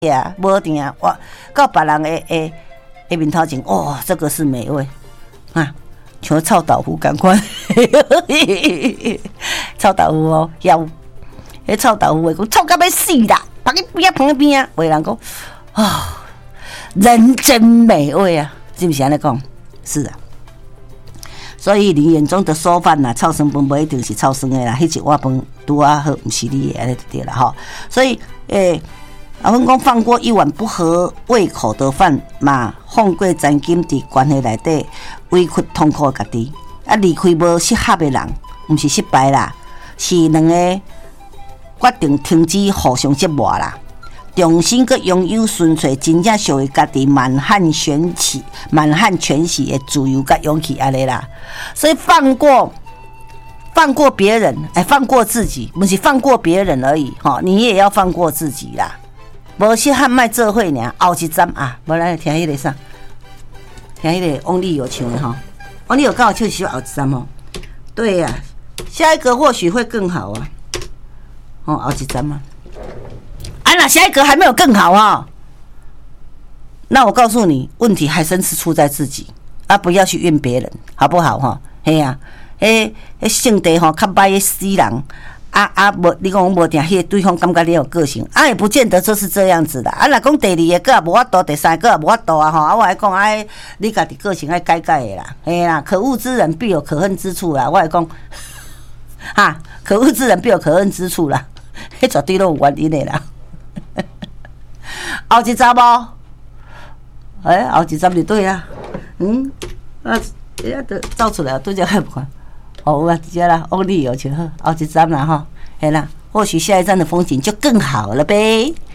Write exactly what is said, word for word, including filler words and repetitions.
呀，无定啊，我到别人的诶诶面头前，哇，这个是美味啊，像臭豆腐同款，臭豆腐哦，要，迄臭豆腐的讲臭到要死啦，旁边边啊旁边啊，有人讲啊、哦，人真美味啊，是不是安尼讲？是啊。所以你眼中的馊饭呐，臭酸饭不一定是臭酸的啦，迄一碗饭拄啊好，不是你的安尼就对了哈。所以诶，阿芬讲放过一碗不合胃口的饭嘛，放过曾经伫关系内底委屈痛苦家己，啊离开无适合的人，毋是失败啦，是两个决定停止互相折磨啦。重新去拥有纯粹真正属于家己满汉全席、满汉全席的自由甲勇气安尼啦。所以放过、放过别人，哎，放过自己，不是放过别人而已哈，你也要放过自己啦。无适合卖做伙呢，后一站啊，无来听迄个啥，听迄个翁立友唱的哈，翁立友刚好就是后一站哦。对呀、啊，下一个或许会更好啊。哦，后一站嘛。啊，那下一个还没有更好啊？那我告诉你，问题还真是出在自己啊！不要去怨别人，好不好哈？嘿呀、啊，诶，诶，性地吼较歹的死人，啊啊，无你讲无定，迄个对方感觉你有个性，啊也不见得就是这样子的。啊，若讲第二个个无法度，第三个无法度啊吼！啊，我来讲，哎，你家己个性爱改改的啦，嘿啦，可恶之人必有可恨之处啦。我来讲，哈，可恶之人必有可恨之处啦，迄绝对都有原因的啦。后一站无，哎，后一站就对啦，嗯，啊，哎，都走出来，拄则还不看，哦，啊，直接啦，往里游就好，后一站啦吼，嘿啦，或许下一站的风景就更好了呗。